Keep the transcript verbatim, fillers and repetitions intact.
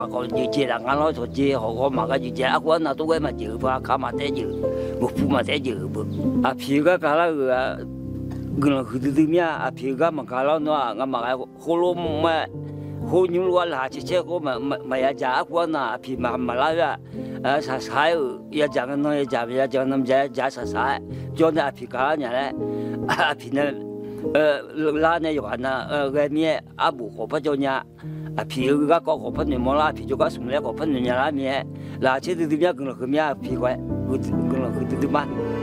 còn nhiều chuyện là ngắn nói thôi chứ họ có mà cái gì chứ ác quán nào tôi mà chịu và cả mà thế chịu một phụ mà thế chịu à phía cái cái là gần là cái thứ nhá à phía cái mà cái là nó ngắm mà cái hồ lô mà hồ nhung luôn là chỉ chơi có mà mà ya giá ác quán nào phía mà mà là à sa sai ya giá cái nó ya giá ya giá nó giá giá sa sai cho nên phía cái nhà đấy à phía này ờ là này có na ờ cái mía à bù có bắt cho nhà à phía cái có có phân nhiều là phía chỗ có sủng lẽ có phân nhiều nhà là mía là chế từ từ nhá gần là cái mía phía quay gần là cái từ từ mà